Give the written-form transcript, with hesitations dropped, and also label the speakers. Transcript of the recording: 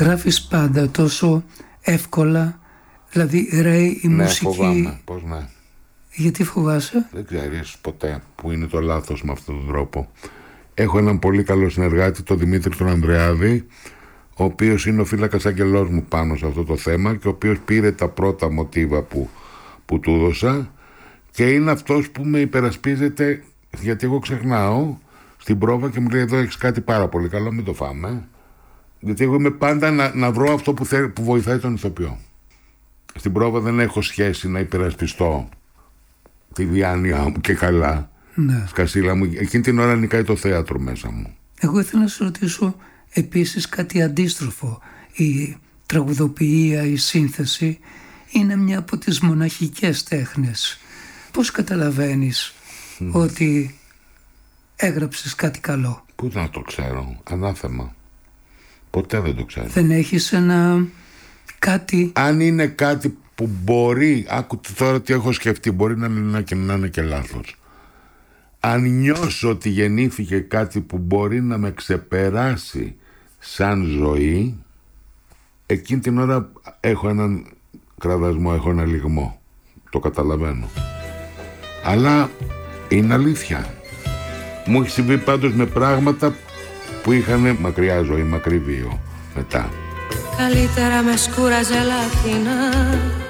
Speaker 1: Γράφεις πάντα τόσο εύκολα, δηλαδή ρέει η μουσική.
Speaker 2: Ναι, φοβάμαι, πώς ναι.
Speaker 1: Γιατί φοβάσαι?
Speaker 2: Δεν ξέρεις ποτέ που είναι το λάθος με αυτόν τον τρόπο. Έχω έναν πολύ καλό συνεργάτη, τον Δημήτρη τον Ανδρεάδη, ο οποίος είναι ο φύλακας αγγελός μου πάνω σε αυτό το θέμα και ο οποίος πήρε τα πρώτα μοτίβα που του έδωσα και είναι αυτός που με υπερασπίζεται, γιατί εγώ ξεχνάω στην πρόβα και μου λέει εδώ έχεις κάτι πάρα πολύ καλό, μην το φάμε. Γιατί εγώ είμαι πάντα να βρω αυτό που βοηθάει τον ηθοποιό. Στην πρόβα δεν έχω σχέση να υπερασπιστώ τη διάνοιά μου και καλά.
Speaker 1: Ναι.
Speaker 2: Σκασίλα μου, εκείνη την ώρα νικάει το θέατρο μέσα μου.
Speaker 1: Εγώ ήθελα να σου ρωτήσω επίσης κάτι αντίστροφο. Η τραγουδοποιία, η σύνθεση είναι μια από τις μοναχικές τέχνες. Πώς καταλαβαίνεις ότι έγραψες κάτι καλό?
Speaker 2: Πού να το ξέρω, ανάθεμα. Ποτέ δεν το ξέρω.
Speaker 1: Δεν έχεις κάτι?
Speaker 2: Αν είναι κάτι που μπορεί, άκου τώρα τι έχω σκεφτεί, μπορεί να είναι και λάθος. Αν νιώσω ότι γεννήθηκε κάτι που μπορεί να με ξεπεράσει σαν ζωή, εκείνη την ώρα έχω έναν κραδασμό, έχω ένα λυγμό. Το καταλαβαίνω. Αλλά είναι αλήθεια. Μου έχει συμβεί πάντως με πράγματα που είχαν μακριά ζωή, μακρύ βίο μετά.
Speaker 3: Καλύτερα με σκούραζε λατινά